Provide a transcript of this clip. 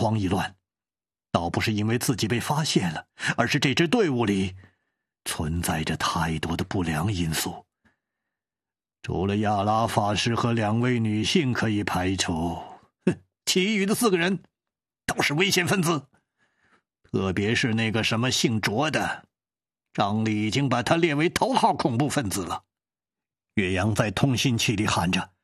慌意乱，倒不是因为自己被发现了，而是这支队伍里存在着太多的不良因素。除了亚拉法师和2位女性可以排除，其余的4个人都是危险分子。特别是那个什么姓卓的，张力已经把他列为头号恐怖分子了。岳阳在通信器里喊着：